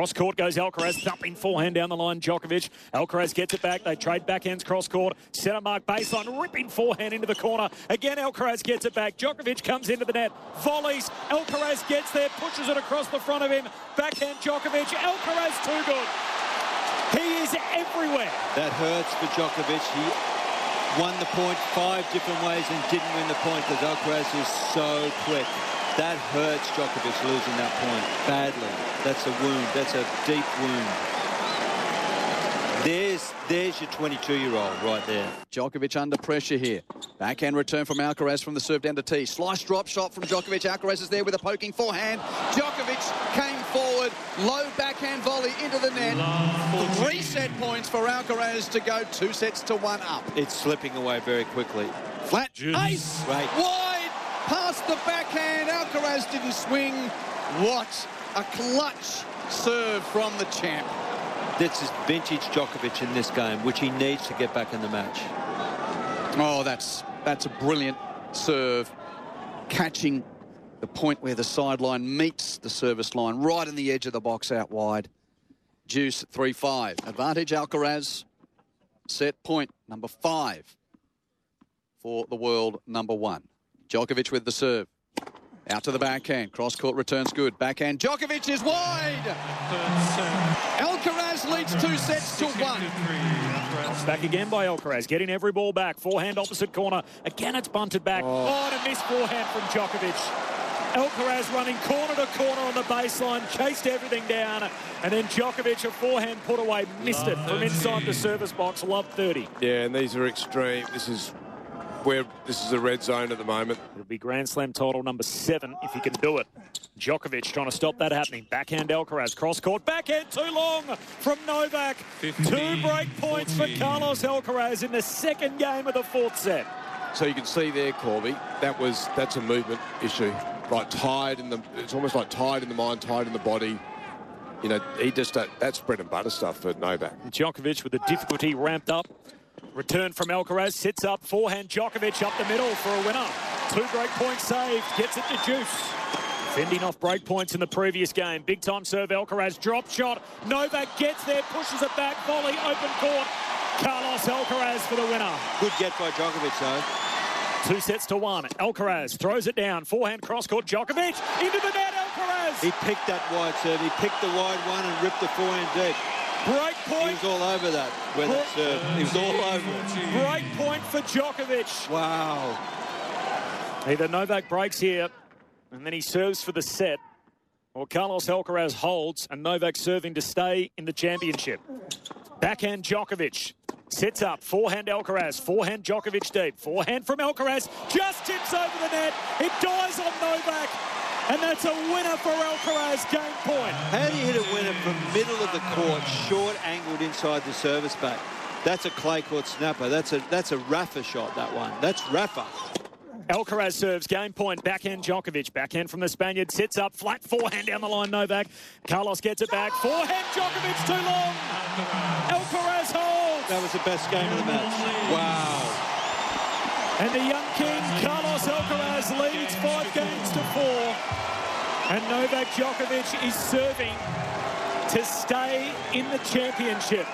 Cross court goes Alcaraz, thumping forehand down the line, Djokovic. Alcaraz gets it back. They trade backhands cross court. Centre mark baseline, ripping forehand into the corner. Again, Alcaraz gets it back. Djokovic comes into the net, volleys. Alcaraz gets there, pushes it across the front of him. Backhand Djokovic. Alcaraz too good. He is everywhere. That hurts for Djokovic. He won the point 5 different ways and didn't win the point because Alcaraz is so quick. That hurts Djokovic losing that point badly. That's a wound. That's a deep wound. There's your 22-year-old right there. Djokovic under pressure here. Backhand return from Alcaraz from the serve down to tee. Slice drop shot from Djokovic. Alcaraz is there with a poking forehand. Djokovic came forward. Low backhand volley into the net. 3 set points for Alcaraz to go 2-1 up. It's slipping away very quickly. Flat ace. Right. Wide. Past the backhand. Alcaraz didn't swing. What a clutch serve from the champ. This is vintage Djokovic in this game, which he needs to get back in the match. Oh, that's a brilliant serve. Catching the point where the sideline meets the service line, right in the edge of the box out wide. Deuce at 3-5. Advantage Alcaraz. Set point number 5 for the world number 1. Djokovic with the serve. Out to the backhand. Cross-court returns good. Backhand. Djokovic is wide. Alcaraz leads 2-1. Back again by Alcaraz, getting every ball back. Forehand opposite corner. Again, it's bunted back. Oh, and a missed forehand from Djokovic. Alcaraz running corner to corner on the baseline, chased everything down, and then Djokovic, a forehand put away, missed it from inside the service box. Love 30. Yeah, and these are extreme. This is a red zone at the moment. It'll be Grand Slam title number 7 if he can do it. Djokovic trying to stop that happening. Backhand Alcaraz, cross-court, backhand too long from Novak. 2 break points for Carlos Alcaraz in the second game of the 4th set. So you can see there, Corby, that's a movement issue. Like it's almost like tied in the mind, tied in the body. You know, that's bread and butter stuff for Novak. Djokovic with the difficulty ramped up. Return from Alcaraz, sits up, forehand Djokovic up the middle for a winner. 2 break points saved, gets it to Deuce. Fending off break points in the previous game. Big time serve, Alcaraz, drop shot. Novak gets there, pushes it back, volley, open court. Carlos Alcaraz for the winner. Good get by Djokovic, though. 2-1. Alcaraz throws it down. Forehand cross-court. Djokovic into the net. Alcaraz. He picked that wide serve. He picked the wide one and ripped the forehand deep. Break point. He was all over that. Where that serve. He was all over it. Break point for Djokovic. Wow. Either Novak breaks here and then he serves for the set, or Carlos Alcaraz holds and Novak serving to stay in the championship. Backhand Djokovic. Sets up, forehand Alcaraz, forehand Djokovic deep, forehand from Alcaraz, just tips over the net, it dies on Novak, and that's a winner for Alcaraz, game point. How do you hit a winner from middle of the court, short angled inside the service back? That's a clay court snapper, that's a Rafa shot, that one, that's Rafa. Alcaraz serves, game point, backhand Djokovic, backhand from the Spaniard, sits up, flat forehand down the line, Novak, Carlos gets it back, forehand Djokovic too long, Alcaraz holds. That was the best game of the match. Wow. And the young king, Carlos Alcaraz, leads 5 games to 4. And Novak Djokovic is serving to stay in the championship.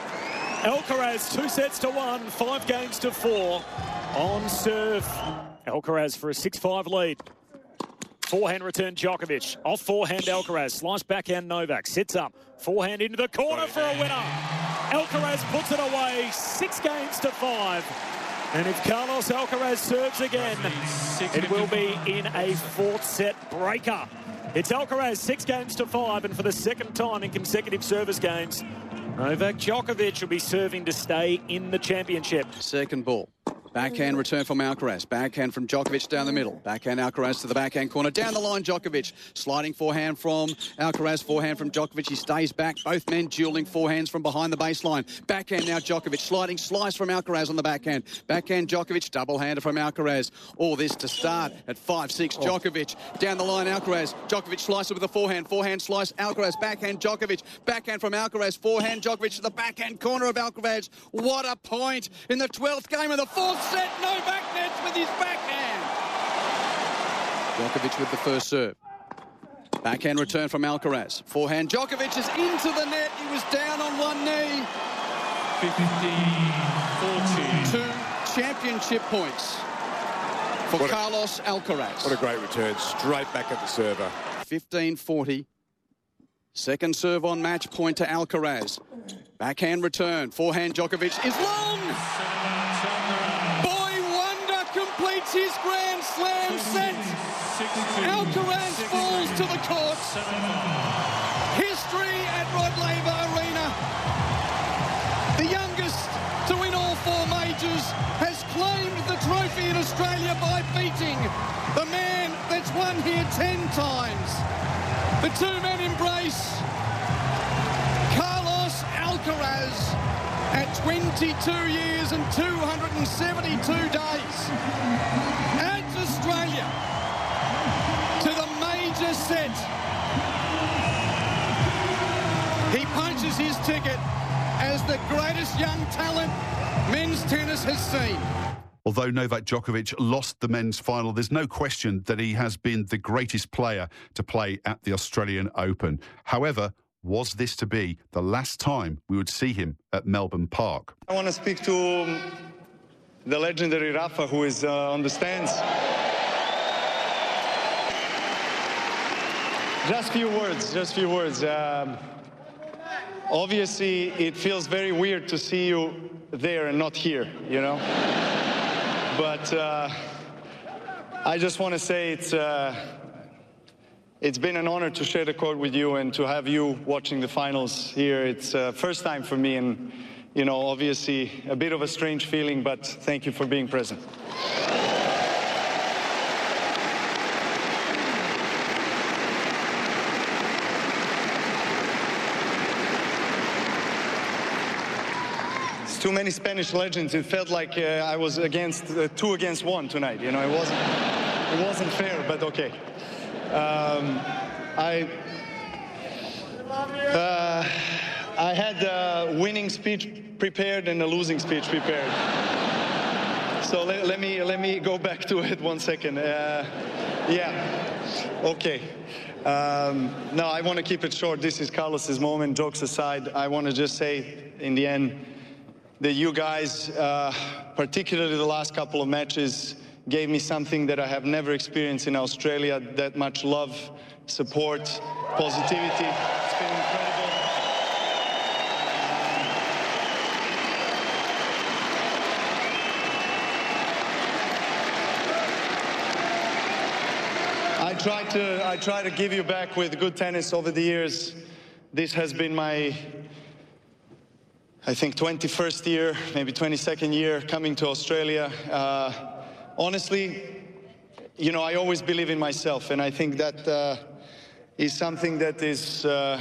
Alcaraz 2-1, 5 games to 4 on serve. Alcaraz for a 6-5 lead. Forehand return Djokovic. Off forehand Alcaraz. Slice backhand Novak. Sits up. Forehand into the corner for a winner. Alcaraz puts it away. 6 games to 5. And if Carlos Alcaraz serves again, it will be in a 4th set breaker. It's Alcaraz 6 games to 5. And for the second time in consecutive service games, Novak Djokovic will be serving to stay in the championship. Second ball. Backhand return from Alcaraz. Backhand from Djokovic down the middle. Backhand Alcaraz to the backhand corner. Down the line, Djokovic. Sliding forehand from Alcaraz. Forehand from Djokovic. He stays back. Both men dueling forehands from behind the baseline. Backhand now Djokovic. Sliding slice from Alcaraz on the backhand. Backhand Djokovic. Double-hander from Alcaraz. All this to start at 5-6. Djokovic. Down the line, Alcaraz. Djokovic slices with a forehand. Forehand slice. Alcaraz. Backhand Djokovic. Backhand from Alcaraz. Forehand Djokovic to the backhand corner of Alcaraz. What a point in the 12th game of the 4th set. Novak nets with his backhand. Djokovic with the first serve. Backhand return from Alcaraz. Forehand, Djokovic is into the net. He was down on one knee. 50-40. 2 championship points for Carlos Alcaraz. What a great return. Straight back at the server. 15-40. Second serve on match point to Alcaraz. Backhand return. Forehand, Djokovic is long. Boy Wonder completes his Grand Slam set. Alcaraz falls to the court. History at Rod Laver Arena. The youngest to win all 4 majors has claimed the trophy in Australia by beating the man that's won here 10 times. The 2 men embrace. Carlos Alcaraz at 22 years and 272 days adds Australia to the major set. He punches his ticket as the greatest young talent men's tennis has seen. Although Novak Djokovic lost the men's final, there's no question that he has been the greatest player to play at the Australian Open. However, was this to be the last time we would see him at Melbourne Park? I want to speak to the legendary Rafa, who is on the stands. Just few words. Obviously, it feels very weird to see you there and not here, you know? But I just want to say it's been an honor to share the court with you and to have you watching the finals here. It's first time for me, and, you know, obviously a bit of a strange feeling, but thank you for being present. Too many Spanish legends. It felt like I was against 2 against 1 tonight. You know, it wasn't fair, but okay. I had a winning speech prepared and a losing speech prepared. So let me go back to it 1 second. Yeah. Okay. No, I want to keep it short. This is Carlos's moment. Jokes aside, I want to just say, in the end, that you guys, particularly the last couple of matches, gave me something that I have never experienced in Australia, that much love, support, positivity. It's been incredible. I try to give you back with good tennis over the years. This has been my, I think, 21st year, maybe 22nd year coming to Australia. Honestly, you know, I always believe in myself, and I think that is something that is,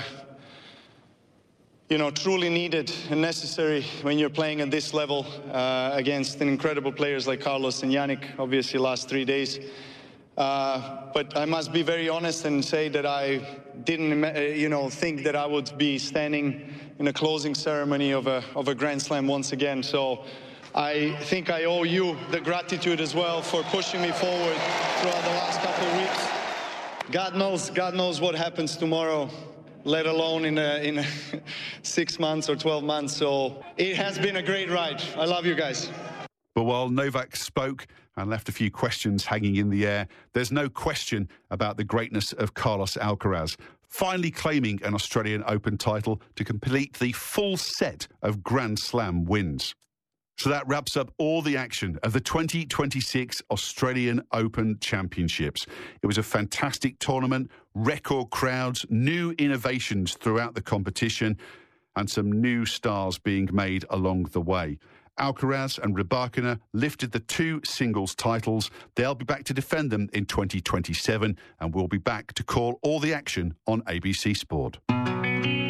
you know, truly needed and necessary when you're playing at this level against incredible players like Carlos and Yannick, obviously last 3 days. But I must be very honest and say that I didn't, you know, think that I would be standing in a closing ceremony of a Grand Slam once again. So I think I owe you the gratitude as well for pushing me forward throughout the last couple of weeks. God knows what happens tomorrow, let alone in 6 months or 12 months. So it has been a great ride. I love you guys. But while Novak spoke and left a few questions hanging in the air, there's no question about the greatness of Carlos Alcaraz, finally claiming an Australian Open title to complete the full set of Grand Slam wins. So that wraps up all the action of the 2026 Australian Open Championships. It was a fantastic tournament, record crowds, new innovations throughout the competition, and some new stars being made along the way. Alcaraz and Rybakina lifted the 2 singles titles. They'll be back to defend them in 2027, and we'll be back to call all the action on ABC Sport.